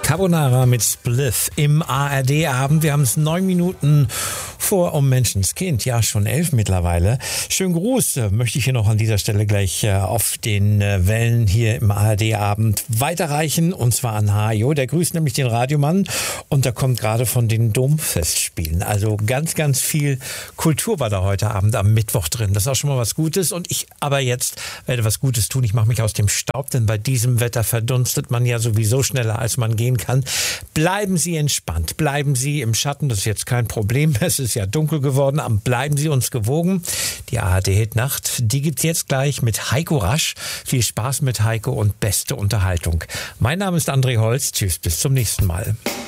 Carbonara mit Spliff im ARD-Abend. Wir haben es 9 Minuten vor Menschenskind. Ja, schon 11 mittlerweile. Schönen Gruß möchte ich hier noch an dieser Stelle gleich auf den Wellen hier im ARD-Abend weiterreichen. Und zwar an Hajo. Der grüßt nämlich den Radiomann. Und da kommt gerade von den Domfestspielen. Also ganz, ganz viel Kultur war da heute Abend am Mittwoch drin. Das ist auch schon mal was Gutes. Und ich aber jetzt werde was Gutes tun. Ich mache mich aus dem Staub, denn bei diesem Wetter verdunstet man ja sowieso schneller, als man gehen kann. Bleiben Sie entspannt, bleiben Sie im Schatten, das ist jetzt kein Problem, es ist ja dunkel geworden, aber bleiben Sie uns gewogen. Die ARD-Hit-Nacht, die gibt's jetzt gleich mit Heiko Rasch. Viel Spaß mit Heiko und beste Unterhaltung. Mein Name ist André Holz, tschüss, bis zum nächsten Mal.